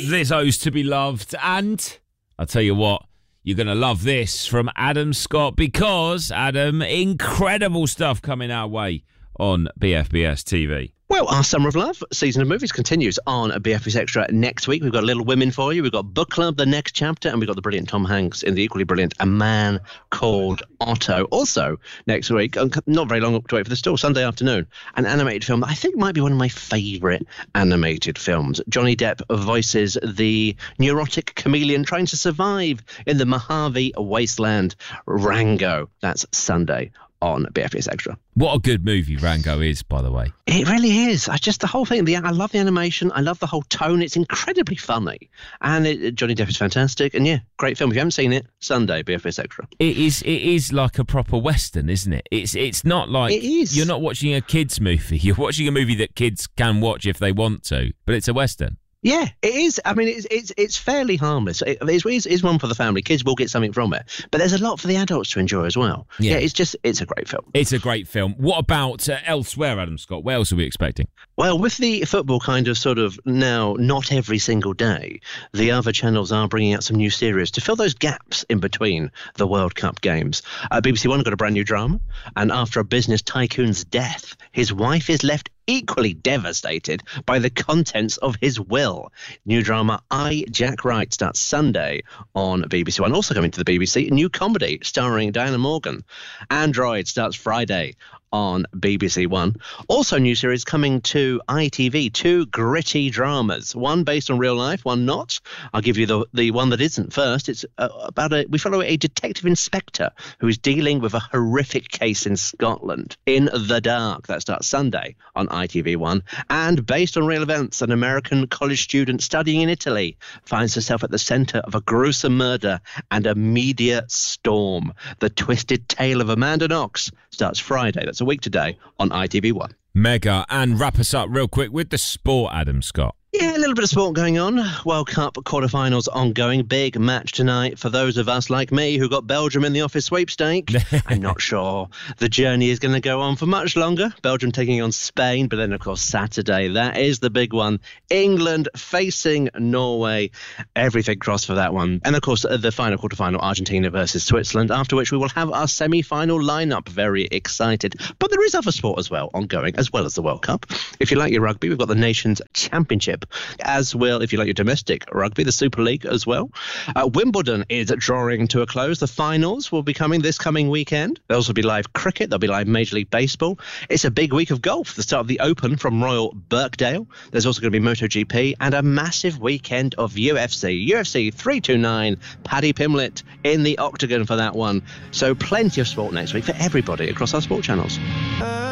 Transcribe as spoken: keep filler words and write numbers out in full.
Lizzo's To Be Loved. And I'll tell you what, you're going to love this from Adam Scott because, Adam, incredible stuff coming our way on B F B S T V. Well, our Summer of Love season of movies continues on B F B S Extra next week. We've got Little Women for you. We've got Book Club, the next chapter, and we've got the brilliant Tom Hanks in the equally brilliant A Man Called Otto. Also, next week, not very long to wait for the store, Sunday afternoon, an animated film that I think might be one of my favourite animated films. Johnny Depp voices the neurotic chameleon trying to survive in the Mojave wasteland, Rango. That's Sunday on B F B S Extra. What a good movie Rango is, by the way. It really is. I just, the whole thing, the, I love the animation. I love the whole tone. It's incredibly funny. And it, Johnny Depp is fantastic. And yeah, great film. If you haven't seen it, Sunday, B F B S Extra. It is It is like a proper Western, isn't it? It's it's not like... It is. You're not watching a kids' movie. You're watching a movie that kids can watch if they want to. But it's a Western. Yeah, it is. I mean, it's it's it's fairly harmless. It, it's, it's, it's one for the family. Kids will get something from it. But there's a lot for the adults to enjoy as well. Yeah, yeah it's just, it's a great film. It's a great film. What about uh, elsewhere, Adam Scott? What else are we expecting? Well, with the football kind of sort of now not every single day, the other channels are bringing out some new series to fill those gaps in between the World Cup games. Uh, B B C One got a brand new drama. And after a business tycoon's death, his wife is left equally devastated by the contents of his will. New drama I, Jack Wright starts Sunday on B B C One. Also coming to the B B C, a new comedy starring Diana Morgan. Android starts Friday on B B C One. Also new series coming to I T V, two gritty dramas, one based on real life, one not. I'll give you the the one that isn't first. It's uh, about a, we follow a detective inspector who is dealing with a horrific case in Scotland. In the Dark, that starts Sunday on I T V One. And based on real events, an American college student studying in Italy finds herself at the centre of a gruesome murder and a media storm. The Twisted Tale of Amanda Knox starts Friday. That's a week today on I T V One. Mega. And wrap us up real quick with the sport, Adam Scott. Yeah, a little bit of sport going on. World Cup quarterfinals ongoing. Big match tonight for those of us like me who got Belgium in the office sweepstake. I'm not sure the journey is going to go on for much longer. Belgium taking on Spain, but then, of course, Saturday, that is the big one. England facing Norway. Everything crossed for that one. And, of course, the final quarterfinal, Argentina versus Switzerland, after which we will have our semi-final lineup. Very excited. But there is other sport as well ongoing, as well as the World Cup. If you like your rugby, we've got the Nations Championship, as well, if you like your domestic rugby, the Super League as well. Uh, Wimbledon is drawing to a close. The finals will be coming this coming weekend. There'll also be live cricket. There'll be live Major League Baseball. It's a big week of golf. The start of the Open from Royal Birkdale. There's also going to be MotoGP and a massive weekend of U F C. U F C three twenty-nine, Paddy Pimblett in the octagon for that one. So plenty of sport next week for everybody across our sport channels.